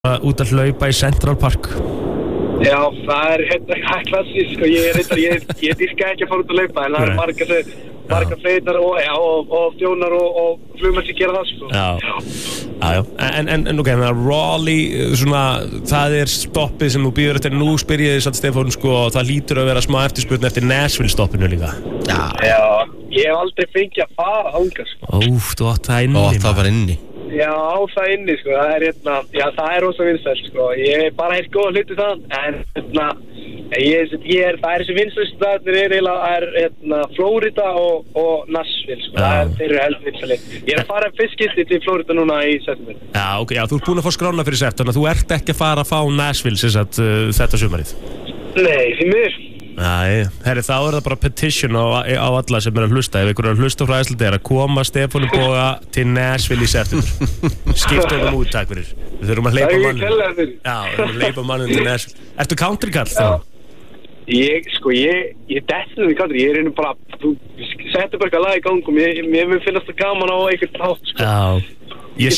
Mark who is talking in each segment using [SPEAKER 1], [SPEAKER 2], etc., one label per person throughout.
[SPEAKER 1] út að hlaupa í Central Park?
[SPEAKER 2] Já, það klassísk sko. Ég dýrka ekki að fara út að hlaupa en það margar fleitar og þjónar og flugmenn sem gera það sko.
[SPEAKER 1] Já. En ok, Raleigh svona, það stoppið sem þú býður eftir. Nú spyr ég þess að Stefán sko, það lítur að vera smá eftirspurn eftir Nashville stoppinu líka.
[SPEAKER 2] Já, ég hef aldrei fengið að fara þangað sko.
[SPEAKER 1] Þú átt það inni.
[SPEAKER 3] Það var inni.
[SPEAKER 2] Já, það inni sko, það er rosa vinsælt sko, ég hef bara heilt góða hluti það, en það er þessi vinsælt staðnir er Florida og Nashville sko, þeir eru heldur vinsælir. Ég er að fara fyrst skipti til Florida núna í september.
[SPEAKER 1] Já, þú ert búin að fá skrána fyrir september, þú ert ekki að fara að fá Nashville þetta sumarið?
[SPEAKER 2] Nei, því miður.
[SPEAKER 1] Nei, herri, þá er það bara petition á alla sem er að hlusta. Ef ykkur er að hlusta frá Æslandi er að koma Stefáni Boga til Nashville í september. Skipta út, takk fyrir. Við þurfum að hleypa mannin. Já, við þurfum að hleypa mannin til Nashville. Ertu countrykall þá?
[SPEAKER 2] Ég dettur í country. Ég er bara, þú settur bara eitthvað lag í gang og mér finnast það gaman á einhvern þátt sko.
[SPEAKER 1] Já. Ég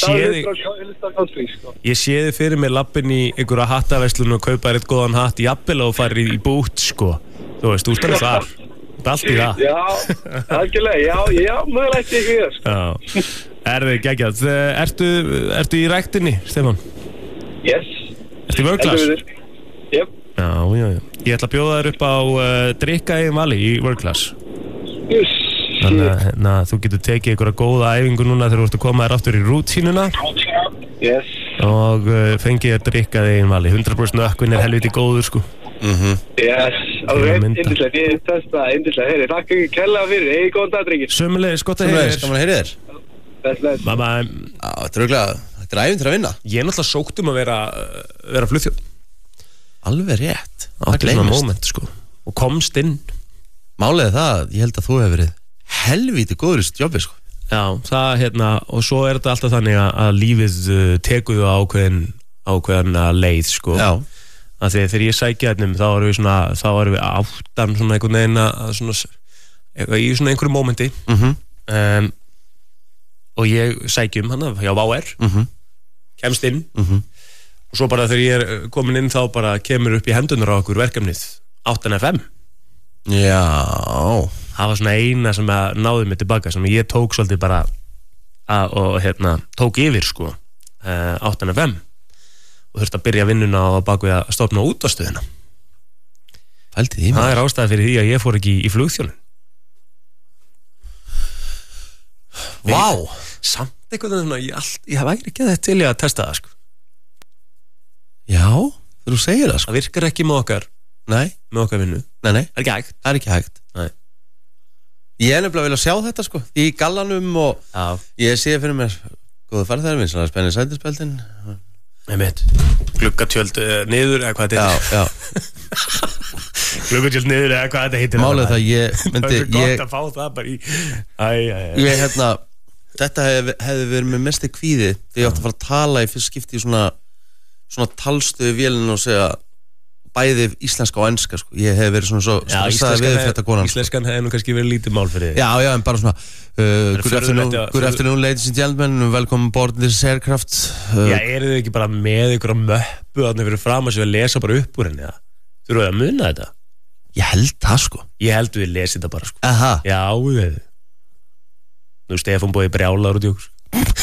[SPEAKER 1] sé þig fyrir mig lappin í einhverja hattaverslun og kaupa eitt góðan hatt jafnvel og farið í bút sko. Þú veist, þú stannir þar. Það er allt í það.
[SPEAKER 2] Já, algjörlega, já, mögulega ekki það sko.
[SPEAKER 1] Já, geggjað. Ertu í ræktinni, Stefán?
[SPEAKER 2] Yes.
[SPEAKER 1] Ertu í work class?
[SPEAKER 2] Yep.
[SPEAKER 1] Já. Ég ætla að bjóða þér upp á drikka í Vali í work class.
[SPEAKER 2] Yes.
[SPEAKER 1] Þannig að þú getur tekið einhverja góða æfingu núna þegar þú ert að koma þér aftur í rútínuna.
[SPEAKER 2] Yes.
[SPEAKER 1] Og fengið þér drikka þig í Vali. 100% ökkvinn er helviti góður sko.
[SPEAKER 2] Yes, alveg, indislegt, ég testa, indislegt. Heyri, takk ekki kærlega fyrir, góðan dag, drengir.
[SPEAKER 1] Sömulegis, gott að heyri þér.
[SPEAKER 3] Gaman að heyri þér.
[SPEAKER 2] Bless.
[SPEAKER 3] Þetta er örugglega, þetta er ævintýri að vinna.
[SPEAKER 1] Ég er náttúrulega sótt að vera flugþjónn.
[SPEAKER 3] Alveg rétt.
[SPEAKER 1] Það er svona moment sko. Og komst inn.
[SPEAKER 3] Málið er það, ég held að þú hefur verið helvíti góður í jobbi sko.
[SPEAKER 1] Já, það og svo er þetta alltaf þannig að lífið tekur þú ákveðna leið sko. Já. Þegar ég sækja þennum þá erum við áttan svona einhvern veginn í svona einhverju momenti. Og ég sækjum hana hjá VR, kemst inn og svo bara þegar ég er komin inn þá bara kemur upp í hendunar á okkur verkefnið 8FM.
[SPEAKER 3] Já.
[SPEAKER 1] Það var svona eina sem náði mig tilbaka sem ég tók svolítið bara og tók yfir sko 8FM og þurfti að byrja vinnuna á baku að stofna útvarpsstöðina.
[SPEAKER 3] Fældi því.
[SPEAKER 1] Það er ástæða fyrir því að ég fór ekki í flugþjónun.
[SPEAKER 3] Vá.
[SPEAKER 1] Samt eitthvað svona ég væri ekki að þetta til að testa það sko.
[SPEAKER 3] Já, þú segir það sko.
[SPEAKER 1] Það virkar ekki með okkar.
[SPEAKER 3] Nei.
[SPEAKER 1] Með okkar vinnu.
[SPEAKER 3] Nei.
[SPEAKER 1] Það er ekki hægt.
[SPEAKER 3] Það er ekki hægt.
[SPEAKER 1] Nei.
[SPEAKER 3] Ég er nefnilega vilja sjá þetta sko í gallanum og ég sé fyrir mér góða farþegar minn, svona spennir sætispeldin.
[SPEAKER 1] Gluggatjöld niður eða hvað þetta heitir.
[SPEAKER 3] Já.
[SPEAKER 1] Gluggatjöld niður eða hvað þetta heitir.
[SPEAKER 3] Málið það ég myndi
[SPEAKER 1] það er gott að fá það bara í
[SPEAKER 3] þetta hefði verið með mesti kvíði þegar ég átti að fara að tala í fyrst skipti í svona talstöðu vélinu og segja bæði íslenska og enska sko. Ég hef verið svona svo stressaði við þetta konan.
[SPEAKER 1] Íslenskan hefði nú kannski verið lítið mál fyrir þig.
[SPEAKER 3] Já, en bara svona good afternoon ladies and gentlemen, welcome aboard this aircraft.
[SPEAKER 1] Já, eru þið ekki bara með ykkur á möppu þarna fyrir fram að lesa bara upp úr henni? Þurfum við að muna þetta?
[SPEAKER 3] Ég held það sko.
[SPEAKER 1] Ég held við lesið þetta bara sko.
[SPEAKER 3] Aha.
[SPEAKER 1] Já, við. Nú Stefán Bogi brjálaður út í okkur.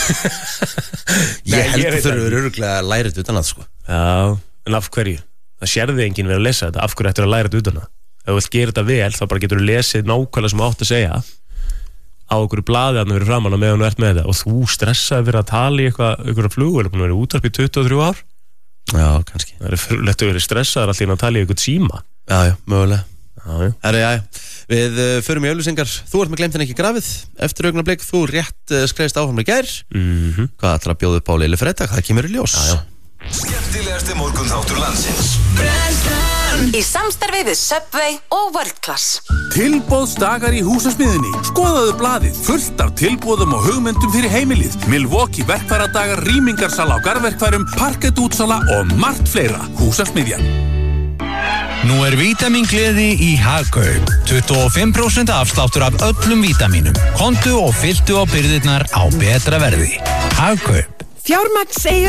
[SPEAKER 3] Ég held þú þurfum örugglega að læra þetta utan að sko.
[SPEAKER 1] Já, en af hverju? Það sérði enginn verið að lesa þetta. Af hverju ættir að læra þetta utan að? Ef þú vilt gera þetta vel, þá bara getur þú lesið nákvæmlega sem átt að segja á okkur blaði að það verið framan á meðan þú ert með þetta og þú stressaði fyrir að tala í einhverja flugvél og verið útvarp í 23 ár.
[SPEAKER 3] Já, kannski. Það
[SPEAKER 1] er lett að verið stressaður alltaf að tala í einhvern síma.
[SPEAKER 3] Já, mögulega.
[SPEAKER 1] Já.
[SPEAKER 3] Við förum í auglýsingar. Þú ert með gleymdin ekki grafið. Eftir augnablik, þú rétt skreist áfram í gær. Hvað ætlar að bjóða upp á Lilli fredag? Það kemur í ljós.
[SPEAKER 4] Skemmtilegasti morgunþáttur landsins.
[SPEAKER 5] Í samstarfi við Subway og World Class.
[SPEAKER 6] Tilboðsdagar í Húsasmiðjunni. Skoðaðu blaðið, fullt af tilboðum og hugmyndum fyrir heimilið. Milwaukee verkfæradagar, rýmingarsala á garðverkfærum, parkettútsala og margt fleira. Húsasmiðjan.
[SPEAKER 7] Nú er vítamingleði í Hagkaup. 25% afsláttur af öllum vítamínum. Komdu og fylltu á birgðirnar á betra verði. Hagkaup.
[SPEAKER 8] Fjármagnseigur